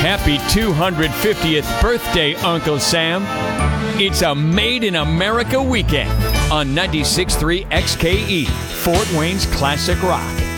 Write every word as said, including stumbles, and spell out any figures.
Happy two hundred fiftieth birthday, Uncle Sam. It's a Made in America weekend on ninety-six point three X K E, Fort Wayne's Classic Rock.